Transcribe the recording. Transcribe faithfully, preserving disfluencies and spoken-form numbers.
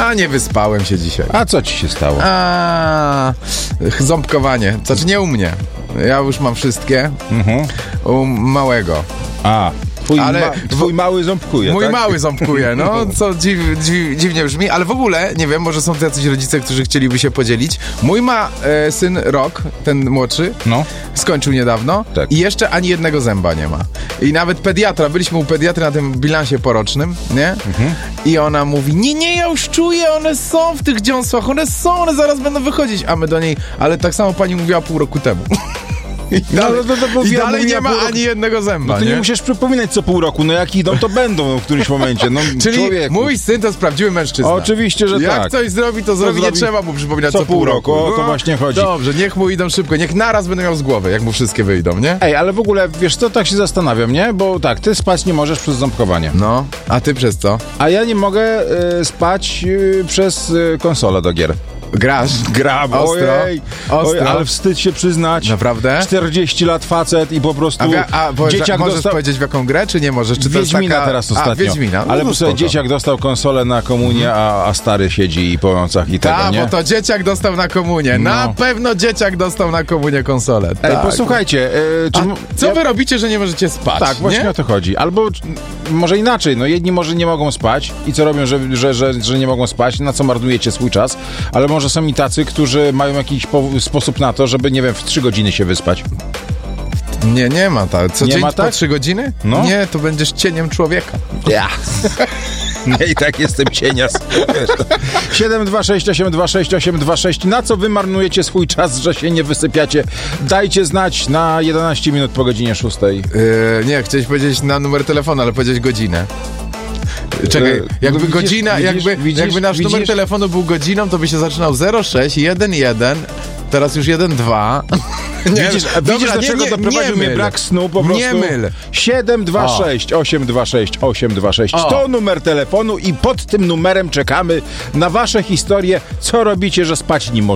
A nie wyspałem się dzisiaj. A co ci się stało? A ząbkowanie. Znaczy nie u mnie. Ja już mam wszystkie. Mhm. U małego. A, twój, Ale ma, twój mały ząbkuje, Mój tak? mały ząbkuje, no, co dziw, dziw, dziwnie brzmi, ale w ogóle, nie wiem, może są jacyś rodzice, którzy chcieliby się podzielić. Mój ma e, syn rok, ten młodszy, No. skończył niedawno Tak. i jeszcze ani jednego zęba nie ma. I nawet pediatra, byliśmy u pediatry na tym bilansie porocznym, nie? Mhm. I ona mówi, nie, nie, ja już czuję, one są w tych dziąsłach, one są, one zaraz będą wychodzić. A my do niej, ale tak samo pani mówiła pół roku temu. I dalej, no, to, to, to, i ja dalej mówię, nie ma pół roku. ani jednego zęba, No to nie, nie? musisz przypominać co pół roku, no jak idą, to będą w którymś momencie, no Czyli człowieku. mój syn to jest prawdziwy mężczyzna. Oczywiście, że Jak tak. coś zrobi, to zrobi, nie zrobi trzeba mu przypominać co co, pół roku. roku, o to właśnie chodzi. Dobrze, niech mu idą szybko, niech naraz będę miał z głowy, jak mu wszystkie wyjdą, nie? Ej, ale w ogóle, wiesz co, tak się zastanawiam, nie? Bo tak, ty spać nie możesz przez ząbkowanie. No, a ty przez co? A ja nie mogę y, spać y, przez y, konsolę do gier. Grasz? Gram, Ostro? ojej, Ostro? ojej, ale wstyd się przyznać. Naprawdę? czterdzieści lat facet i po prostu A, wi- a bo, dzieciak możesz dostał... powiedzieć w jaką grę, czy nie możesz? Czy to jest Wiedźmina taka... teraz A, ostatnio. Wiedźmina. No, ale no po sobie spoko. dzieciak dostał konsolę na komunię, a, a stary siedzi i po nocach i tego, Ta, nie? bo to dzieciak dostał na komunię. No. Na pewno dzieciak dostał na komunię konsolę. Ej, Tak. posłuchajcie, y, czy... A co ja- wy robicie, że nie możecie spać? Tak, właśnie nie? o to chodzi. Albo c- może inaczej, no jedni może nie mogą spać i co robią, że, że, że, że nie mogą spać, na co marnujecie swój czas, ale może są i tacy, którzy mają jakiś po- sposób na to, żeby, nie wiem, w trzy godziny się wyspać. Nie, nie ma tak. Co Nie dzień ma po tak? trzy godziny? No. Nie, to będziesz cieniem człowieka. Ja. Nie, i tak jestem cienias. siedem dwa sześć osiem dwa sześć osiem dwa sześć. Na co wy marnujecie swój czas, że się nie wysypiacie? Dajcie znać na jedenaście minut po godzinie szóstej. Yy, nie, chciałeś powiedzieć na numer telefonu, ale powiedzieć godzinę. Czekaj, Yy, jakby no widzisz, godzina, widzisz, jakby, widzisz, jakby nasz widzisz? numer telefonu był godziną, to by się zaczynał zero sześć jeden jeden, teraz już jeden dwa. Widzisz, a widzisz do czego doprowadził mnie brak snu po prostu? Nie myl. siedem dwa sześć osiem dwa sześć osiem dwa sześć. O. To numer telefonu i pod tym numerem czekamy na wasze historie, co robicie, że spać nie możecie.